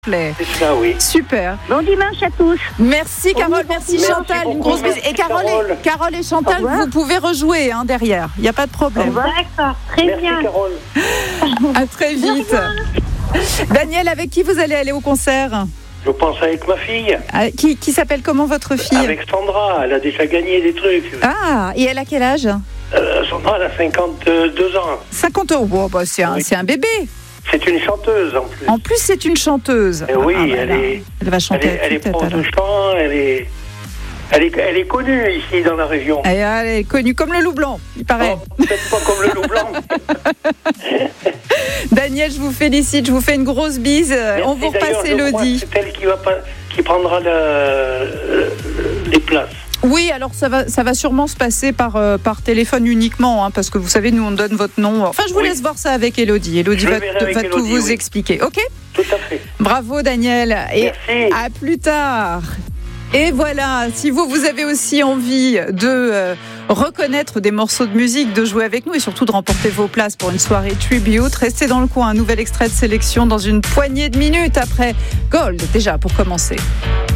C'est ça, oui. Super. Bon dimanche à tous. Merci Carole, merci Chantal. beaucoup, Une grosse bise. merci, Et Carole et Chantal, Au revoir. vous pouvez rejouer derrière. Il n'y a pas de problème. D'accord, très Merci bien. Carole. À très vite. Daniel, avec qui vous allez aller au concert? Je pense avec ma fille, Qui s'appelle comment votre fille? avec Sandra. Elle a déjà gagné des trucs. Ah, et elle a quel âge? Sandra, elle a 52 ans. 50 ans. Bon, bah, c'est un bébé. C'est une chanteuse en plus. En plus, c'est une chanteuse. Eh oui, elle va chanter elle est à tue-tête, prof de alors. chant, elle est connue ici dans la région. Elle est connue comme le loup blanc, il paraît. Oh, peut-être pas comme le loup blanc. Daniel, je vous félicite, je vous fais une grosse bise. Merci. On vous repasse D'ailleurs, je crois Élodie. que c'est elle qui prendra les places. Oui, alors ça va sûrement se passer par téléphone uniquement, parce que vous savez, nous on donne votre nom. Enfin, je vous Oui. laisse voir ça avec Élodie. Élodie Je va verrai avec tout Élodie, vous oui. expliquer. Ok ? Tout à fait. Bravo Daniel. Et Merci. à plus tard. Et voilà, si vous avez aussi envie de reconnaître des morceaux de musique, de jouer avec nous et surtout de remporter vos places pour une soirée tribute, restez dans le coin. Un nouvel extrait de sélection dans une poignée de minutes après Gold, déjà pour commencer.